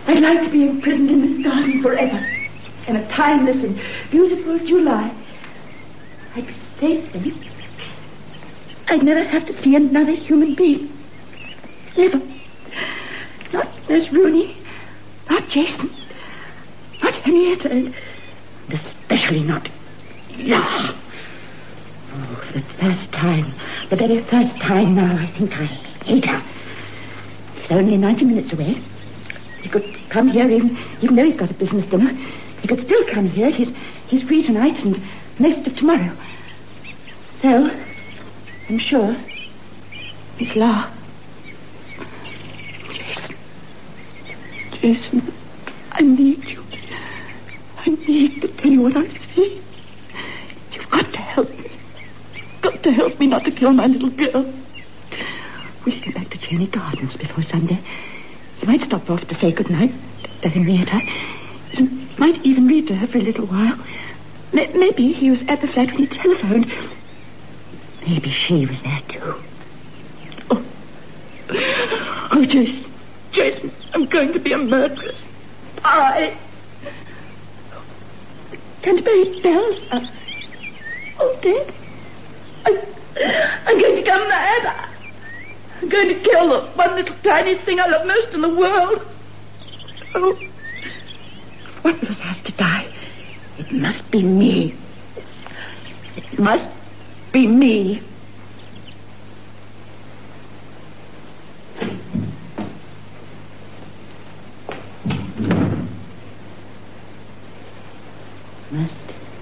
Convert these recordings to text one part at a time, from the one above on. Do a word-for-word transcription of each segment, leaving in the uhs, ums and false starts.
I'd like to be imprisoned in this garden forever. In a timeless and beautiful July. I'd be safe then. I'd never have to see another human being. Never. Not Miss Rooney. Not Jason. Not Henrietta. And especially not Laura. Oh, for the first time, the very first time now, I think I hate her. He's only ninety minutes away. He could come here even, even though he's got a business dinner. He could still come here. He's, he's free tonight and most of tomorrow. So, I'm sure, Miss Laura. Jason. Jason, I need you. I need to tell you what I see. You've got to help me. You've got to help me not to kill my little girl. We'll get back to Cheney Gardens before Sunday. He might stop off to say good night to Henrietta. He might even read to her for a little while. M- maybe he was at the flat when he telephoned. Maybe she was there too. Oh, oh Jason, Jason, I'm going to be a murderess. I... Canterbury bells are all dead. I'm, I'm going to go mad. I'm going to kill the one little tiny thing I love most in the world. Oh, one of us has to die. It must be me. It must be me. Must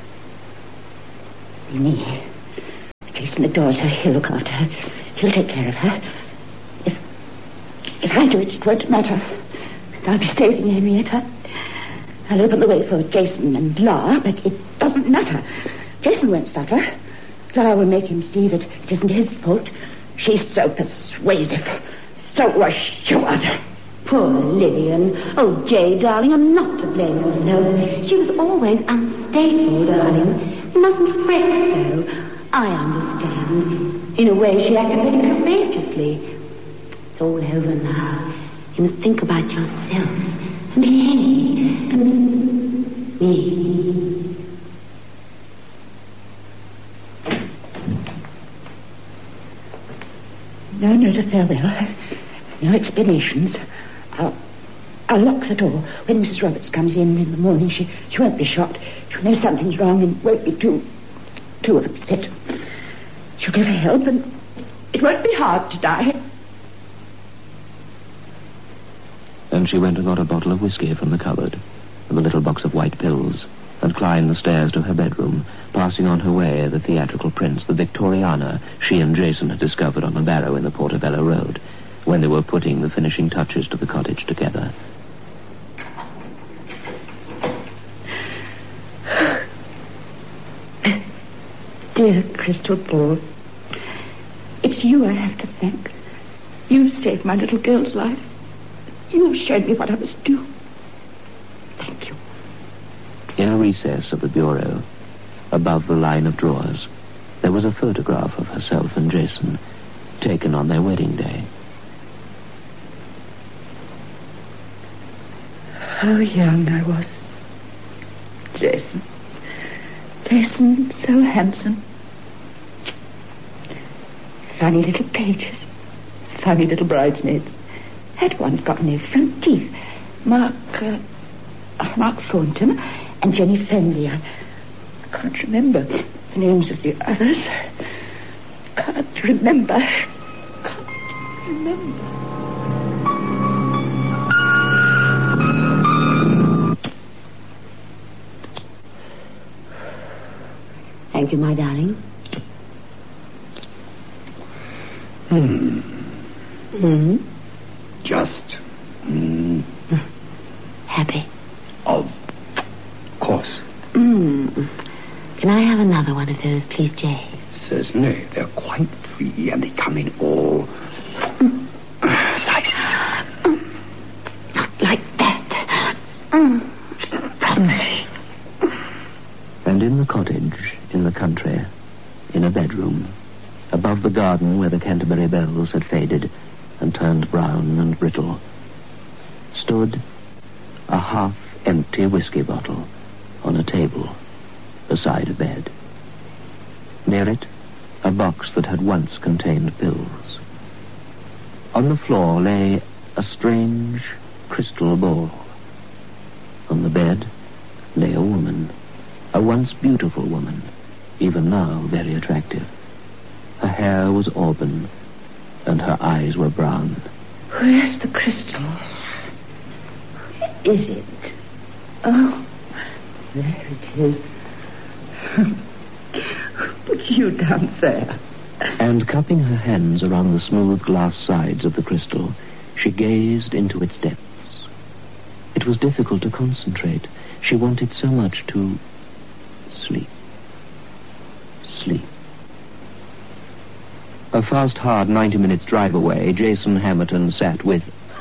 be me. Jason adores her. He'll look after her. He'll take care of her. If if I do it, it won't matter. I'll be saving Henrietta. I'll open the way for Jason and Laura, but it doesn't matter. Jason won't suffer. Laura will make him see that it isn't his fault. She's so persuasive, so assured. Poor Lillian. Oh, Jay, darling, you're not to blame yourself. She was always unstable, darling. You mustn't fret so. I understand. In a way, she acted very courageously. It's all over now. You must think about yourself and Henny and me. No note of farewell. No explanations. I'll, I'll lock the door. When Missus Roberts comes in in the morning, she, she won't be shocked. She'll know something's wrong and won't be too, too upset. She'll give her help and it won't be hard to die. And she went and got a bottle of whiskey from the cupboard and a little box of white pills and climbed the stairs to her bedroom, passing on her way the theatrical prints, the Victoriana she and Jason had discovered on the barrow in the Portobello Road when they were putting the finishing touches to the cottage together. Dear Crystal Ball, it's you I have to thank. You saved my little girl's life. You've shown me what I must do. Thank you. In a recess of the bureau, above the line of drawers, there was a photograph of herself and Jason, taken on their wedding day. How young I was. Jason. Jason, so handsome. Funny little pages. Funny little bridesmaids. That one's got no front teeth. Mark, uh, Mark Thornton and Jenny Fenley. I, I can't remember the names of the others. Can't remember. Can't remember. Thank you, my darling. Hmm. Hmm? Just... Mm, Happy. of course. Hmm. Can I have another one of those, please, Jay? Certainly. They're quite free and they come in all mm. sizes. Mm. Not like that. Mm. From me. And in the cottage, in the country, in a bedroom, above the garden where the Canterbury bells had faded and turned brown and brittle, stood a half-empty whiskey bottle on a table beside a bed. Near it, a box that had once contained pills. On the floor lay a strange crystal ball. On the bed lay a woman, a once beautiful woman, even now very attractive. Her hair was auburn, and her eyes were brown. Where's the crystal? Where is it? Oh, there it is. Put you down there. And cupping her hands around the smooth glass sides of the crystal, she gazed into its depths. It was difficult to concentrate. She wanted so much to sleep. Sleep. A fast, hard ninety minutes drive away, Jason Hammerton sat with...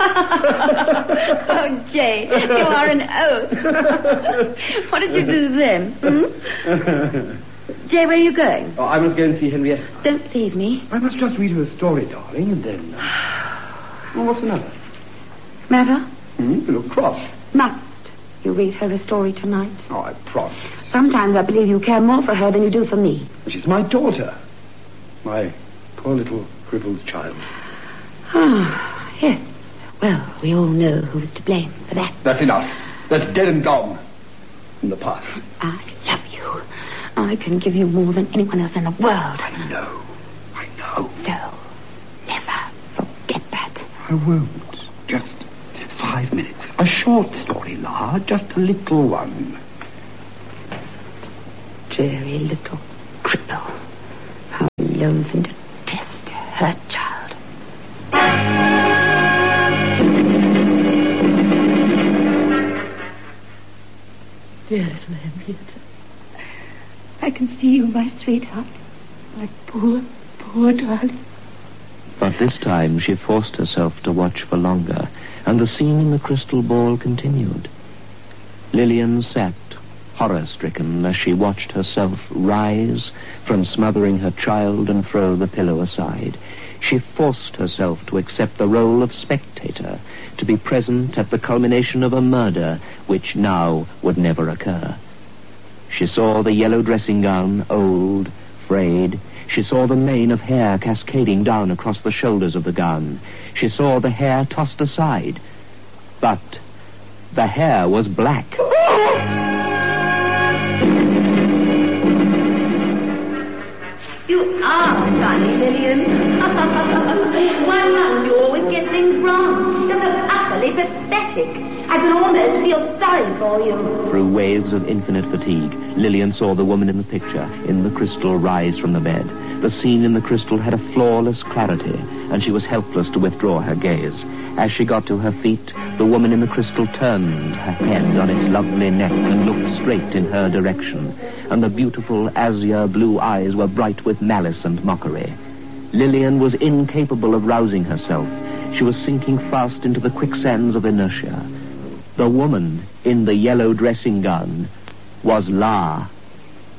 Oh, Jay, you are an oath. What did you do then? Hmm? Jay, where are you going? Oh, I must go and see Henrietta. Don't leave me. I must just read her a story, darling, and then... Well, what's the matter? Matter? Hmm? You look cross. Must you read her a story tonight? Oh, I promise. Sometimes I believe you care more for her than you do for me. She's my daughter. My poor little crippled child. Ah, yes. Well, we all know who's to blame for that. That's enough. That's dead and gone. In the past. I love you. I can give you more than anyone else in the world. I know. I know. So, never forget that. I won't. Just five minutes. A short story, La. Just a little one. Dreary little cripple. How loathe and detest her child. Dear little Henrietta, I can see you, my sweetheart. My poor, poor darling. But this time she forced herself to watch for longer, and the scene in the crystal ball continued. Lillian sat, horror-stricken, as she watched herself rise from smothering her child and throw the pillow aside. She forced herself to accept the role of spectator, to be present at the culmination of a murder which now would never occur. She saw the yellow dressing gown, old, frayed. She saw the mane of hair cascading down across the shoulders of the gown. She saw the hair tossed aside. But the hair was black. You are funny, Lillian. Why must you always get things wrong? You're so utterly pathetic. I can almost feel sorry for you. Through waves of infinite fatigue, Lillian saw the woman in the picture, in the crystal, rise from the bed. The scene in the crystal had a flawless clarity, and she was helpless to withdraw her gaze. As she got to her feet, the woman in the crystal turned her head on its lovely neck and looked straight in her direction, and the beautiful azure blue eyes were bright with malice and mockery. Lillian was incapable of rousing herself. She was sinking fast into the quicksands of inertia. The woman in the yellow dressing gown was La.